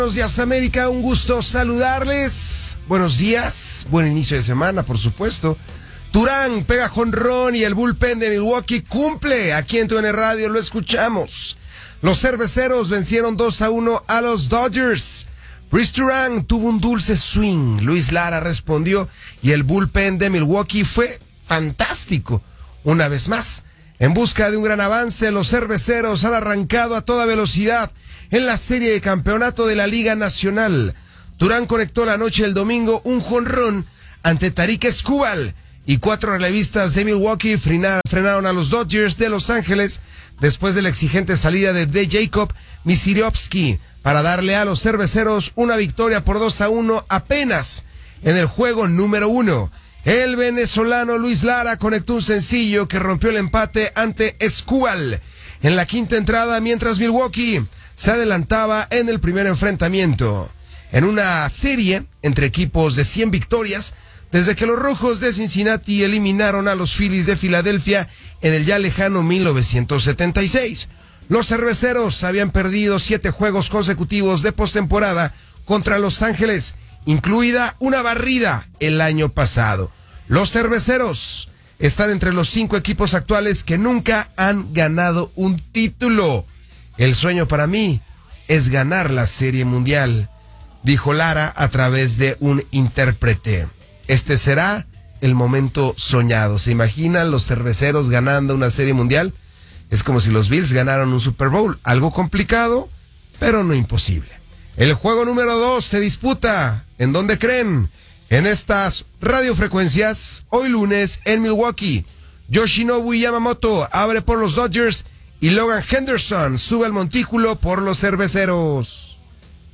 Buenos días, América, un gusto saludarles. Buenos días, buen inicio de semana, por supuesto. Durán pega jonrón y el bullpen de Milwaukee cumple. Aquí en TUDN Radio lo escuchamos. Los cerveceros vencieron 2-1 a los Dodgers. Brice Durán tuvo un dulce swing. Luis Lara respondió y el bullpen de Milwaukee fue fantástico. Una vez más, en busca de un gran avance, los cerveceros han arrancado a toda velocidad en la serie de campeonato de la Liga Nacional. Durán conectó la noche del domingo un jonrón ante Tarik Skubal y 4 relevistas de Milwaukee frenaron a los Dodgers de Los Ángeles después de la exigente salida de Jacob Misiorowski para darle a los cerveceros una victoria por 2-1 apenas en el juego número 1. El venezolano Luis Lara conectó un sencillo que rompió el empate ante Skubal en la quinta entrada, mientras Milwaukee se adelantaba en el primer enfrentamiento. En una serie entre equipos de 100 victorias, desde que los Rojos de Cincinnati eliminaron a los Phillies de Filadelfia en el ya lejano 1976. Los cerveceros habían perdido 7 juegos consecutivos de postemporada contra Los Ángeles, incluida una barrida el año pasado. Los cerveceros están entre los 5 equipos actuales que nunca han ganado un título. El sueño para mí es ganar la Serie Mundial, dijo Lara a través de un intérprete. Este será el momento soñado. ¿Se imaginan los cerveceros ganando una Serie Mundial? Es como si los Bills ganaran un Super Bowl. Algo complicado, pero no imposible. El juego número 2 se disputa, ¿en dónde creen? En estas radiofrecuencias, hoy lunes en Milwaukee. Yoshinobu Yamamoto abre por los Dodgers y Logan Henderson sube al montículo por los cerveceros.